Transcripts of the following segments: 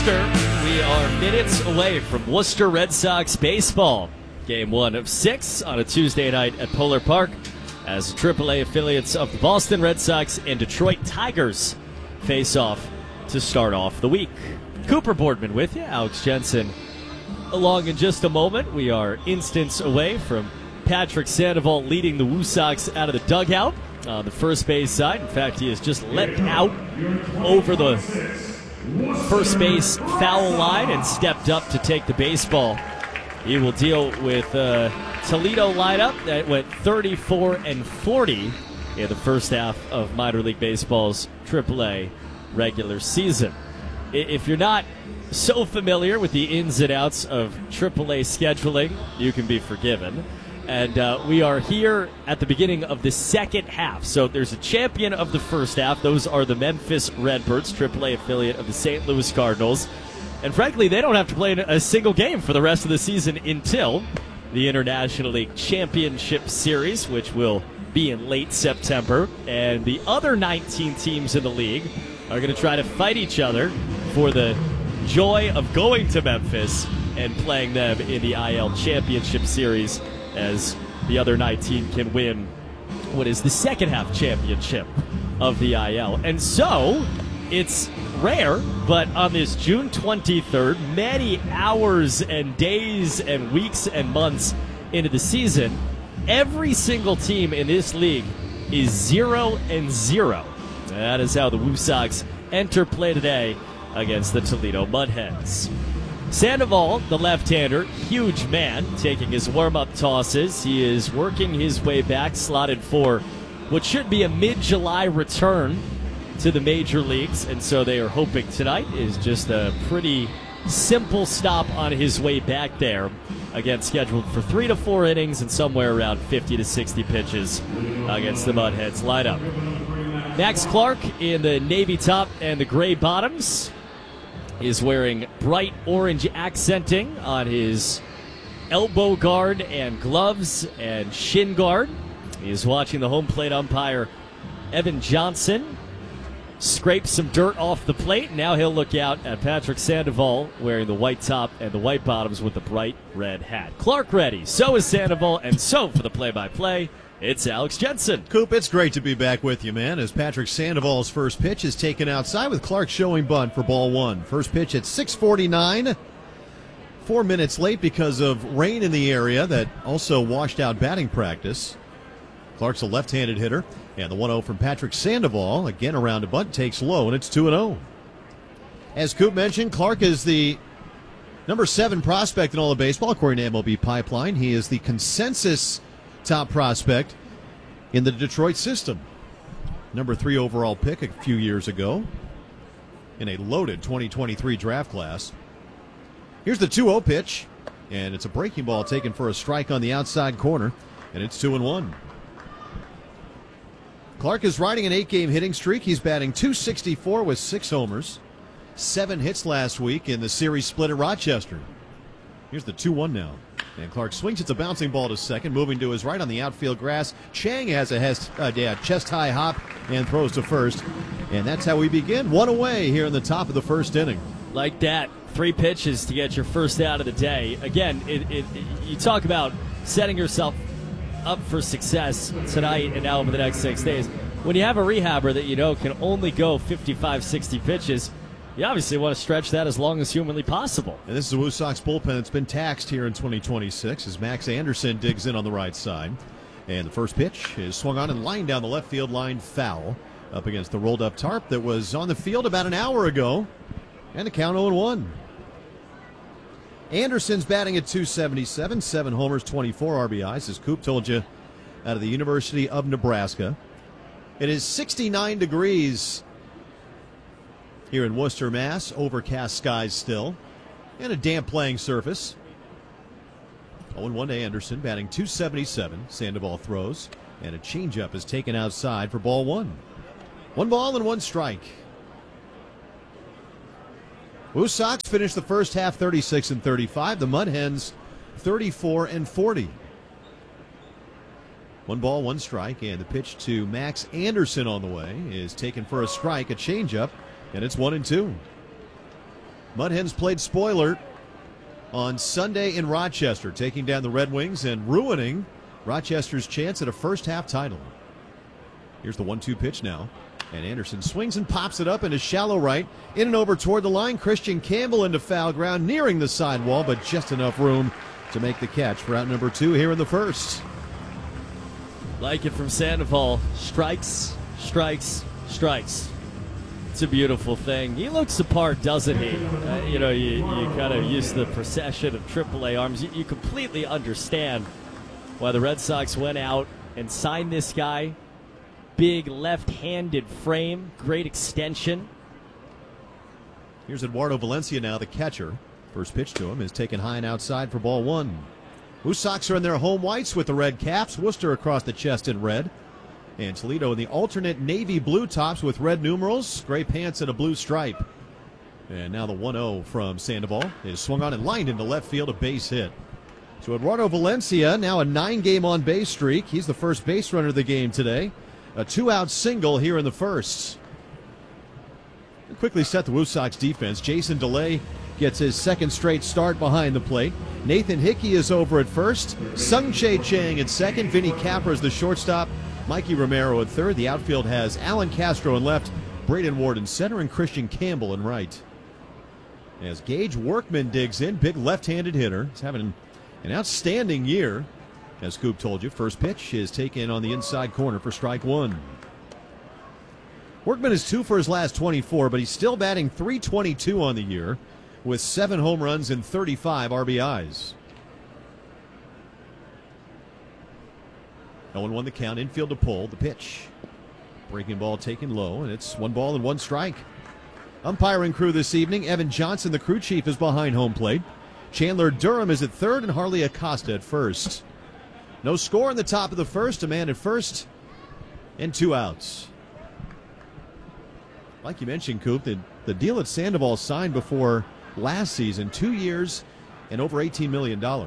We are minutes away from Worcester Red Sox baseball. Game 1 of 6 on a Tuesday night at Polar Park as AAA affiliates of the Boston Red Sox and Detroit Tigers face off to start off the week. Cooper Boardman with you, Alex Jensen along in just a moment. We are instants away from Patrick Sandoval leading the Woo Sox out of the dugout on the first base side. In fact, he has just leapt out over the first base foul line and stepped up to take the baseball. He will deal with Toledo lineup that went 34-40 in the first half of minor league baseball's AAA regular season. If you're not so familiar with the ins and outs of AAA scheduling, you can be forgiven. And we are here at the beginning of the second half. So there's a champion of the first half. Those are the Memphis Redbirds, AAA affiliate of the St. Louis Cardinals. And frankly, they don't have to play a single game for the rest of the season until the International League Championship Series, which will be in late September. And the other 19 teams in the league are going to try to fight each other for the joy of going to Memphis and playing them in the IL Championship Series, as the other 19 can win what is the second half championship of the IL. And so, it's rare, but on this June 23rd, many hours and days and weeks and months into the season, every single team in this league is 0-0. That is how the Woo Sox enter play today against the Toledo Mudhens. Sandoval, the left-hander, huge man, taking his warm-up tosses. He is working his way back, slotted for what should be a mid-July return to the major leagues. And so they are hoping tonight is just a pretty simple stop on his way back there. Again, scheduled for 3 to 4 innings and somewhere around 50 to 60 pitches against the Mudhens lineup. Max Clark in the navy top and the gray bottoms is wearing bright orange accenting on his elbow guard and gloves and shin guard. He is watching the home plate umpire, Evan Johnson, scrape some dirt off the plate. Now he'll look out at Patrick Sandoval wearing the white top and the white bottoms with the bright red hat. Clark ready. So is Sandoval, and so for the play-by-play, it's Alex Jensen. Coop, it's great to be back with you, man, as Patrick Sandoval's first pitch is taken outside with Clark showing bunt for ball one. First pitch at 6:49. 4 minutes late because of rain in the area that also washed out batting practice. Clark's a left-handed hitter, and the 1-0 from Patrick Sandoval, again around a bunt, takes low, and it's 2-0. As Coop mentioned, Clark is the number 7 prospect in all of baseball, according to MLB Pipeline. He is the consensus top prospect in the Detroit system. Number 3 overall pick a few years ago in a loaded 2023 draft class. Here's the 2-0 pitch, and it's a breaking ball taken for a strike on the outside corner, and it's 2-1. Clark is riding an 8-game hitting streak. He's batting .264 with 6 homers, 7 hits last week in the series split at Rochester. Here's the 2-1 now. And Clark swings. It's a bouncing ball to second. Moving to his right on the outfield grass. Chang has a chest-high hop and throws to first. And that's how we begin. 1 away here in the top of the first inning. Like that. 3 pitches to get your first out of the day. Again, you talk about setting yourself up for success tonight and now over the next 6 days. When you have a rehabber that you know can only go 55, 60 pitches, you obviously want to stretch that as long as humanly possible. And this is a Woo Sox bullpen that's been taxed here in 2026 as Max Anderson digs in on the right side. And the first pitch is swung on and lined down the left field line, foul, up against the rolled up tarp that was on the field about an hour ago. And the count 0-1. Anderson's batting at .277, 7 homers, 24 RBIs, as Coop told you, out of the University of Nebraska. It is 69 degrees here in Worcester, Mass. Overcast skies still, and a damp playing surface. 0-1 to Anderson, batting .277. Sandoval throws, and a changeup is taken outside for ball one. 1 ball and 1 strike. Woo Sox finished the first half 36-35. The Mudhens 34-40. 1 ball, 1 strike, and the pitch to Max Anderson on the way is taken for a strike, a changeup, and it's 1-2. Mud Hens played spoiler on Sunday in Rochester, taking down the Red Wings and ruining Rochester's chance at a first-half title. Here's the 1-2 pitch now. And Anderson swings and pops it up into shallow right. In and over toward the line. Christian Campbell into foul ground, nearing the sidewall, but just enough room to make the catch for out number 2 here in the first. Like it from Sandoval. Strikes, strikes, strikes. It's a beautiful thing. He looks the part, doesn't he? You kind of use the procession of AAA arms. You completely understand why the Red Sox went out and signed this guy. Big left-handed frame, great extension. Here's Eduardo Valencia now, the catcher. First pitch to him is taken high and outside for ball 1. Blue Sox are in their home whites with the red caps. Worcester across the chest in red. And Toledo in the alternate navy blue tops with red numerals, gray pants, and a blue stripe. And now the 1-0 from Sandoval is swung on and lined into left field, a base hit. So Eduardo Valencia, now a 9-game on-base streak. He's the first base runner of the game today. A 2-out single here in the first. Quickly set the Woo Sox defense. Jason DeLay gets his second straight start behind the plate. Nathan Hickey is over at first. Sung Chae Chang at second. Vinny Capra is the shortstop. Mikey Romero at third. The outfield has Alan Castro in left, Braden Ward in center, and Christian Campbell in right. As Gage Workman digs in, big left-handed hitter. He's having an outstanding year. As Coop told you, first pitch is taken on the inside corner for strike 1. Workman is 2 for his last 24, but he's still batting .322 on the year with 7 home runs and 35 RBIs. 0-1 the count, infield to pull, the pitch. Breaking ball taken low, and it's 1 ball and 1 strike. Umpiring crew this evening, Evan Johnson, the crew chief, is behind home plate. Chandler Durham is at third, and Harley Acosta at first. No score in the top of the first, a man at first, and 2 outs. Like you mentioned, Coop, the deal that Sandoval signed before last season, 2 years and over $18 million. That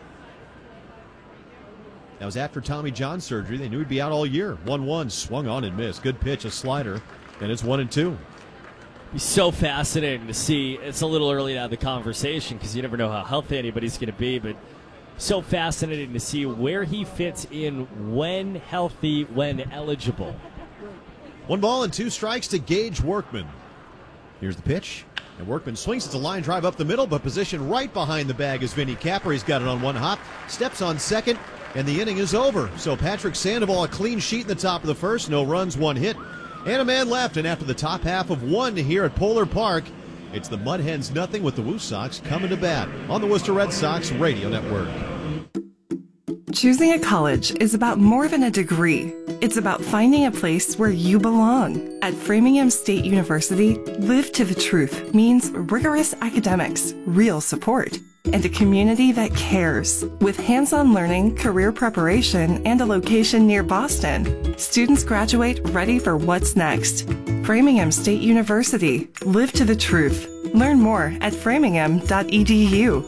was after Tommy John surgery. They knew he'd be out all year. 1-1, swung on and missed. Good pitch, a slider, and it's 1-2. Be so fascinating to see. It's a little early to have the conversation because you never know how healthy anybody's going to be, but so fascinating to see where he fits in when healthy, when eligible. 1 ball and 2 strikes to Gage Workman. Here's the pitch. And Workman swings. It's a line drive up the middle, but positioned right behind the bag is Vinny Capra. He's got it on 1 hop. Steps on second, and the inning is over. So Patrick Sandoval, a clean sheet in the top of the first. No runs, 1 hit, and a man left. And after the top half of 1 here at Polar Park, it's the Mud Hens nothing with the Woo Sox coming to bat on the Worcester Red Sox Radio Network. Choosing a college is about more than a degree. It's about finding a place where you belong. At Framingham State University, live to the truth means rigorous academics, real support, and a community that cares. With hands-on learning, career preparation, and a location near Boston, students graduate ready for what's next. Framingham State University. Live to the truth. Learn more at framingham.edu.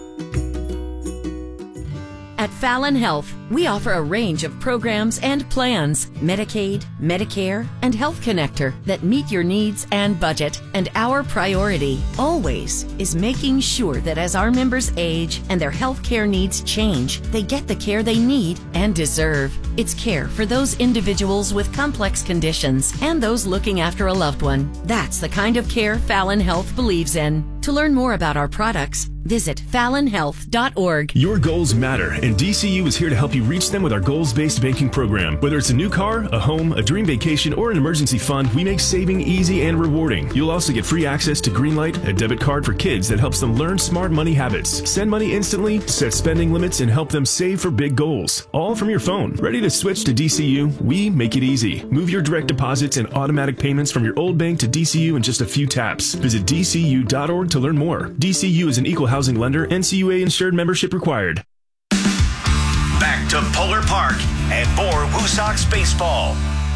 At Fallon Health, we offer a range of programs and plans, Medicaid, Medicare, and Health Connector that meet your needs and budget. And our priority, always, is making sure that as our members age and their health care needs change, they get the care they need and deserve. It's care for those individuals with complex conditions and those looking after a loved one. That's the kind of care Fallon Health believes in. To learn more about our products, visit fallonhealth.org. Your goals matter, and DCU is here to help you reach them with our goals-based banking program. Whether it's a new car, a home, a dream vacation, or an emergency fund, we make saving easy and rewarding. You'll also get free access to Greenlight, a debit card for kids that helps them learn smart money habits, send money instantly, set spending limits, and help them save for big goals. All from your phone. Ready to switch to DCU? We make it easy. Move your direct deposits and automatic payments from your old bank to DCU in just a few taps. Visit DCU.org to learn more. DCU is an equal housing lender. NCUA insured membership required. Back to Polar Park and more Woo Sox baseball.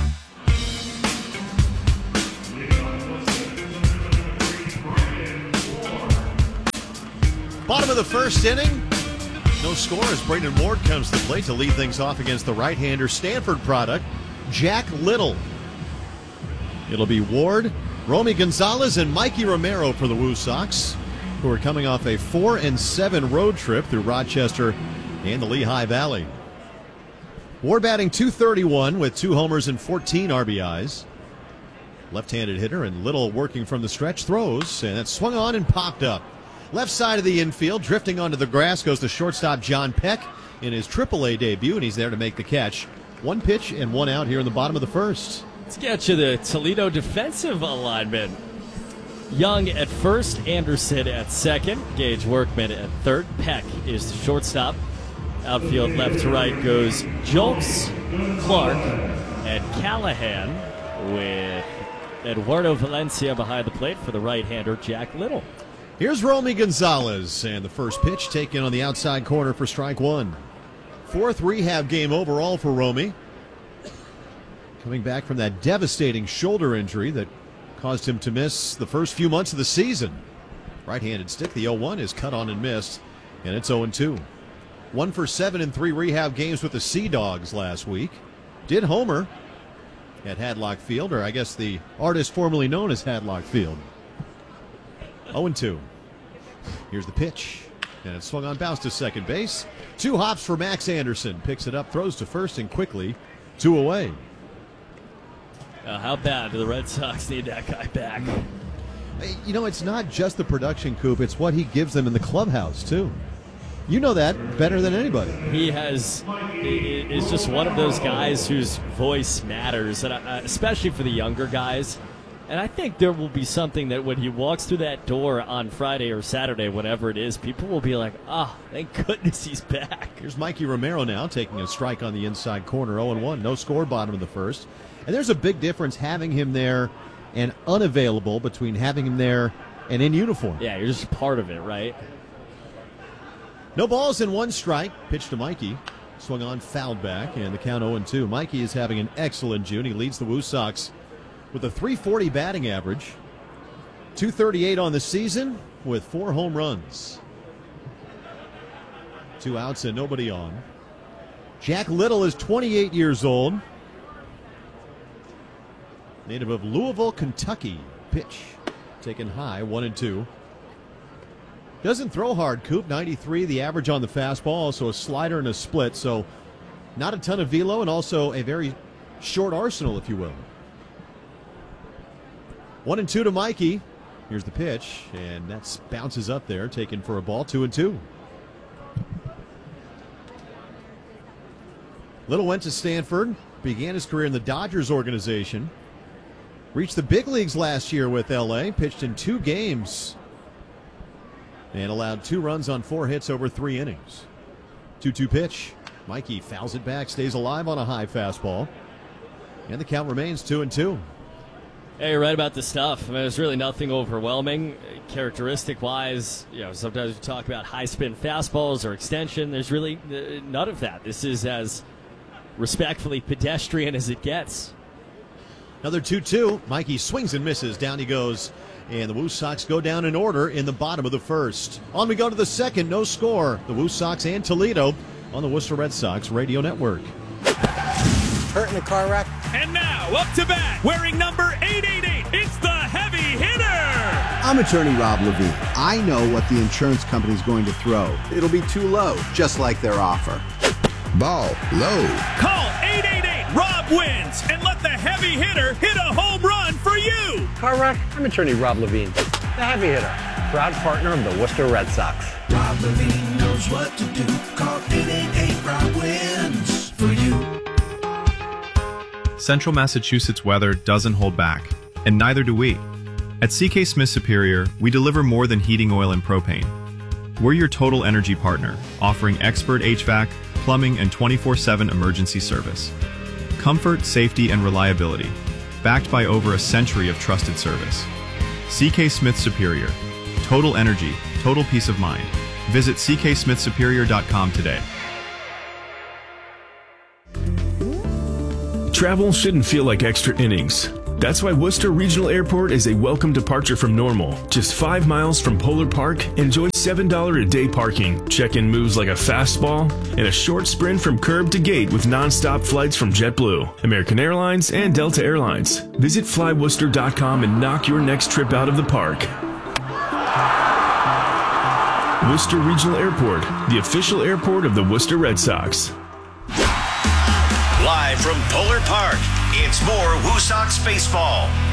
Bottom of the first inning. No score as Braden Ward comes to the plate to lead things off against the right-hander Stanford product, Jack Little. It'll be Ward, Romy Gonzalez, and Mikey Romero for the Woo Sox. who are coming off a 4-7 road trip through Rochester and the Lehigh Valley. Ward batting .231 with 2 homers and 14 RBIs. Left-handed hitter, and Little working from the stretch, throws, and that's swung on and popped up. Left side of the infield, drifting onto the grass, goes to shortstop John Peck in his AAA debut, and he's there to make the catch. 1 pitch and 1 out here in the bottom of the first. Let's get you the Toledo defensive alignment. Young at first, Anderson at second, Gage Workman at third, Peck is the shortstop. Outfield left to right goes Jolks, Clark, and Callahan, with Eduardo Valencia behind the plate for the right-hander Jack Little. Here's Romy Gonzalez, and the first pitch taken on the outside corner for strike 1. 4th rehab game overall for Romy. Coming back from that devastating shoulder injury that caused him to miss the first few months of the season. Right-handed stick, the 0-1 is cut on and missed, and it's 0-2. 1 for 7 in 3 rehab games with the Sea Dogs last week. Did homer at Hadlock Field, or I guess the artist formerly known as Hadlock Field. 0-2. Here's the pitch, and it's swung on, bounce to second base. 2 hops for Max Anderson. Picks it up, throws to first, and quickly 2 away. How bad do the Red Sox need that guy back? You know, it's not just the production, Coop. It's what he gives them in the clubhouse, too. You know that better than anybody. He is just one of those guys whose voice matters, and especially for the younger guys. And I think there will be something that when he walks through that door on Friday or Saturday, whatever it is, people will be like, thank goodness he's back. Here's Mikey Romero now taking a strike on the inside corner, 0-1. No score, bottom of the first. And there's a big difference having him there and unavailable between having him there and in uniform. Yeah, you're just part of it, right? No balls and 1 strike. Pitch to Mikey. Swung on, fouled back, and the count 0-2. Mikey is having an excellent June. He leads the Woo Sox with a .340 batting average. .238 on the season with 4 home runs. 2 outs and nobody on. Jack Little is 28 years old. Native of Louisville, Kentucky. Pitch taken high, 1-2. Doesn't throw hard, Coop. 93 the average on the fastball, so a slider and a split. So not a ton of velo, and also a very short arsenal, if you will. 1-2 to Mikey. Here's the pitch, and that bounces up there, taken for a ball. 2-2. Little went to Stanford, began his career in the Dodgers organization. Reached the big leagues last year with L.A., pitched in 2 games, and allowed 2 runs on 4 hits over 3 innings. 2-2 pitch. Mikey fouls it back, stays alive on a high fastball. And the count remains 2-2. Hey, you're right about the stuff. I mean, there's really nothing overwhelming. Characteristic-wise, sometimes we talk about high-spin fastballs or extension. There's really none of that. This is as respectfully pedestrian as it gets. Another 2-2. Mikey swings and misses. Down he goes. And the Woo Sox go down in order in the bottom of the first. On we go to the second. No score. The Woo Sox and Toledo on the Worcester Red Sox Radio Network. Hurt in the car wreck. And now, up to bat, wearing number 888, it's the heavy hitter! I'm attorney Rob Levine. I know what the insurance company's going to throw. It'll be too low, just like their offer. Ball low. Call 888-ROB wins and let the heavy hitter hit a home run for you! Car wreck. I'm attorney Rob Levine, the heavy hitter, proud partner of the Worcester Red Sox. Rob Levine knows what to do. Call 888-ROB wins for you. Central Massachusetts weather doesn't hold back, and neither do we. At CK Smith Superior, we deliver more than heating oil and propane. We're your total energy partner, offering expert HVAC, plumbing, and 24/7 emergency service. Comfort, safety, and reliability, backed by over a century of trusted service. CK Smith Superior. Total energy, total peace of mind. Visit cksmithsuperior.com today. Travel shouldn't feel like extra innings. That's why Worcester Regional Airport is a welcome departure from normal. Just 5 miles from Polar Park, enjoy $7 a day parking, check-in moves like a fastball, and a short sprint from curb to gate with non-stop flights from JetBlue, American Airlines, and Delta Airlines. Visit flyworcester.com and knock your next trip out of the park. Worcester Regional Airport, the official airport of the Worcester Red Sox. Live from Polar Park, it's more Woo Sox baseball